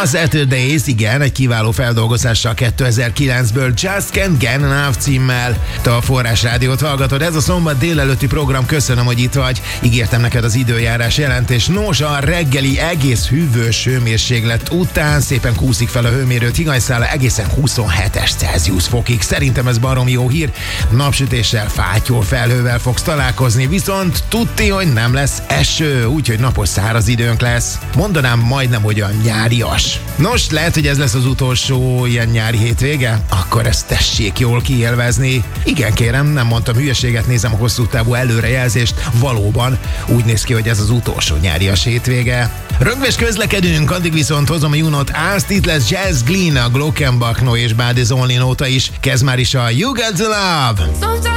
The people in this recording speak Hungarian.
Saturdays, igen, egy kiváló feldolgozással 2009-ből, Just Can't Get Enough címmel. Te a Forrás Rádiót hallgatod, ez a szombat délelőtti program, köszönöm, hogy itt vagy. Ígértem neked az időjárás jelentés. Nos, a reggeli egész hűvös hőmérséklet után szépen kúszik fel a hőmérő Tiganyszála egészen 27-es Celsius fokig. Szerintem ez baromi jó hír. Napsütéssel, fátyol felhővel fogsz találkozni, viszont tudti, hogy nem lesz eső, úgyhogy napos száraz időnk lesz. Mondanám majdnem, hogy a nyárias. Nos, lehet, hogy ez lesz az utolsó ilyen nyári hétvége? Akkor ezt tessék jól kiélvezni. Igen, kérem, nem mondtam hülyeséget, nézem a hosszú távú előrejelzést. Valóban úgy néz ki, hogy ez az utolsó nyárias hétvége. Rögvés közlekedünk, addig viszont hozom a Junot Ast, itt lesz Jazz Glynn, a Glockenbach, No és Bad is Only nóta is. Kezd már is a You Got to Love!